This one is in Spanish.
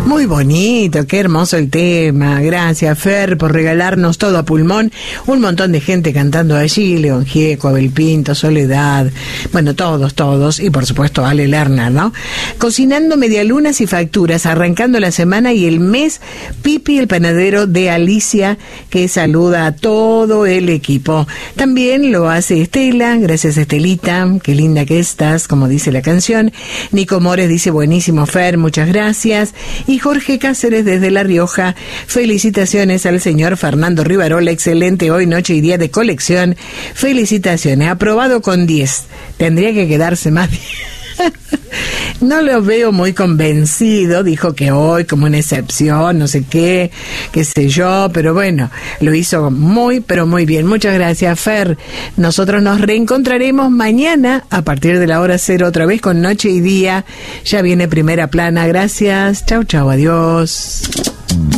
Muy bonito, qué hermoso el tema. Gracias, Fer, por regalarnos todo a pulmón. Un montón de gente cantando allí, León Gieco, Abel Pinto, Soledad, bueno, todos, y por supuesto Ale Lerner, ¿no? Cocinando medialunas y facturas, arrancando la semana y el mes, Pipi, el panadero de Alicia, que saluda a todo el equipo. También lo hace Estela, gracias Estelita, qué linda que estás, como dice la canción. Nico Mores dice, buenísimo, Fer, muchas gracias. Y Jorge Cáceres desde La Rioja, felicitaciones al señor Fernando Rivarola, excelente hoy, noche y día de colección, felicitaciones, aprobado con 10, tendría que quedarse más 10. No lo veo muy convencido, dijo que hoy como una excepción, no sé qué sé yo, pero bueno, lo hizo muy, pero muy bien. Muchas gracias, Fer. Nosotros nos reencontraremos mañana a partir de la hora 0 otra vez con Noche y Día. Ya viene Primera Plana. Gracias. Chau, adiós.